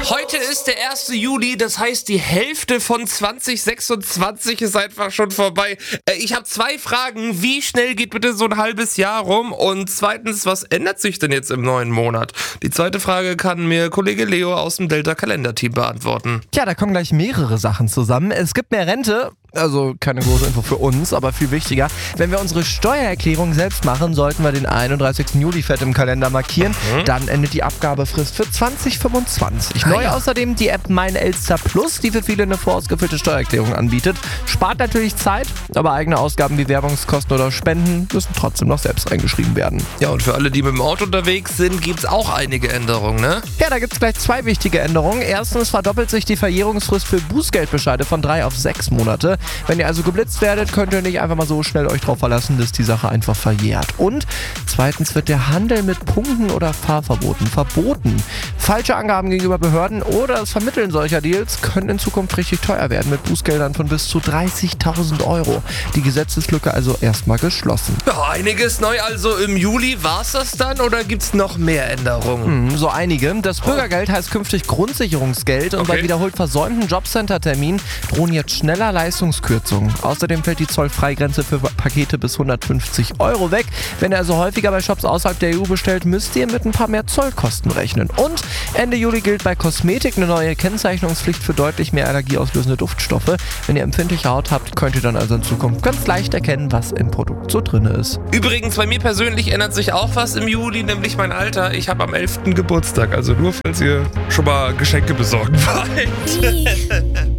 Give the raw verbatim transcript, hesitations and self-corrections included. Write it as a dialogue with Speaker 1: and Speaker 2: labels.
Speaker 1: Heute ist der erste Juli, das heißt, die Hälfte von zwanzig sechsundzwanzig ist einfach schon vorbei. Äh, ich habe zwei Fragen. Wie schnell geht bitte so ein halbes Jahr rum? Und zweitens, was ändert sich denn jetzt im neuen Monat? Die zweite Frage kann mir Kollege Leo aus dem Delta-Kalender-Team beantworten.
Speaker 2: Tja, da kommen gleich mehrere Sachen zusammen. Es gibt mehr Rente. Also keine große Info für uns, aber viel wichtiger. Wenn wir unsere Steuererklärung selbst machen, sollten wir den einunddreißigsten Juli fett im Kalender markieren. Mhm. Dann endet die Abgabefrist für zwanzig fünfundzwanzig. Ah, Neu ja. außerdem die App Mein Elster Plus, die für viele eine vorausgefüllte Steuererklärung anbietet. Spart natürlich Zeit, aber eigene Ausgaben wie Werbungskosten oder Spenden müssen trotzdem noch selbst eingeschrieben werden.
Speaker 1: Ja, und für alle, die mit dem Auto unterwegs sind, gibt es auch einige Änderungen, ne?
Speaker 2: Ja, da gibt es gleich zwei wichtige Änderungen. Erstens verdoppelt sich die Verjährungsfrist für Bußgeldbescheide von drei auf sechs Monate. Wenn ihr also geblitzt werdet, könnt ihr nicht einfach mal so schnell euch drauf verlassen, dass die Sache einfach verjährt. Und zweitens wird der Handel mit Punkten oder Fahrverboten verboten. Falsche Angaben gegenüber Behörden oder das Vermitteln solcher Deals können in Zukunft richtig teuer werden mit Bußgeldern von bis zu dreißigtausend Euro. Die Gesetzeslücke also erstmal geschlossen.
Speaker 1: Ja, einiges neu also im Juli. War's das dann oder gibt's noch mehr Änderungen?
Speaker 2: Hm, so einige. Das Bürgergeld heißt künftig Grundsicherungsgeld und
Speaker 1: Okay.
Speaker 2: bei wiederholt versäumten Jobcenter-Terminen drohen jetzt schneller Leistungskürzungen. Außerdem fällt die Zollfreigrenze für Pakete bis hundertfünfzig Euro weg. Wenn ihr also häufiger bei Shops außerhalb der E U bestellt, müsst ihr mit ein paar mehr Zollkosten rechnen. Und Ende Juli gilt bei Kosmetik eine neue Kennzeichnungspflicht für deutlich mehr allergieauslösende Duftstoffe. Wenn ihr empfindliche Haut habt, könnt ihr dann also in Zukunft ganz leicht erkennen, was im Produkt so drin ist.
Speaker 1: Übrigens, bei mir persönlich ändert sich auch was im Juli, nämlich mein Alter. Ich habe am elften Geburtstag, also nur falls ihr schon mal Geschenke besorgen wollt.